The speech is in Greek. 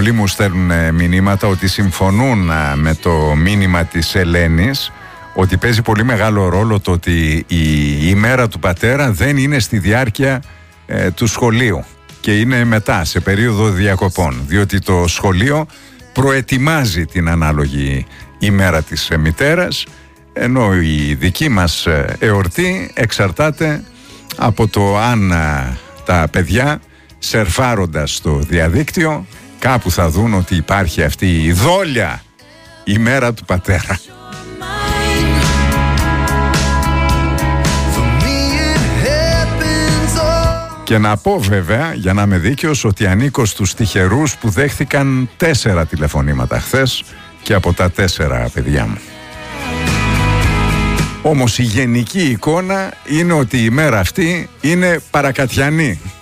Πολλοί μου στέλνουν μηνύματα ότι συμφωνούν με το μήνυμα της Ελένης, ότι παίζει πολύ μεγάλο ρόλο το ότι η ημέρα του πατέρα δεν είναι στη διάρκεια του σχολείου και είναι μετά, σε περίοδο διακοπών, διότι το σχολείο προετοιμάζει την ανάλογη ημέρα της μητέρας, ενώ η δική μας εορτή εξαρτάται από το αν τα παιδιά, σερφάροντας στο διαδίκτυο, κάπου θα δουν ότι υπάρχει αυτή η δόλια ημέρα του πατέρα. Και να πω βέβαια, για να είμαι δίκαιος, ότι ανήκω στους τυχερούς που δέχθηκαν 4 τηλεφωνήματα χθες και από τα 4 παιδιά μου. Όμως η γενική εικόνα είναι ότι η μέρα αυτή είναι παρακατιανή.